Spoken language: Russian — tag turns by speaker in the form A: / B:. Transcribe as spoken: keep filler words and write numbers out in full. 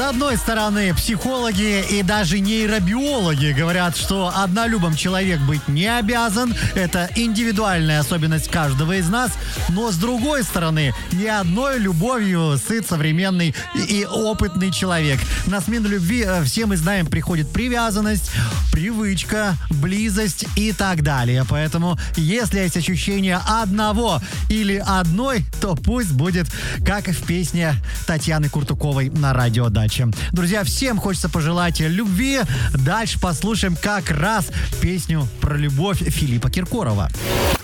A: одной стороны, психологи и даже нейробиологи говорят, что однолюбом человек быть не обязан. Это индивидуальная особенность каждого из нас. Но с другой стороны, ни одной любовью сыт современный и опытный человек. На смену любви, все мы знаем, приходит привязанность, привычка, близость и так далее. Поэтому, если есть ощущение одного или одной, то пусть будет как в песне Татьяны Куртуковой на радио «Дача». Друзья, всем хочется пожелать любви. Дальше послушаем как раз песню про любовь Филиппа Киркорова.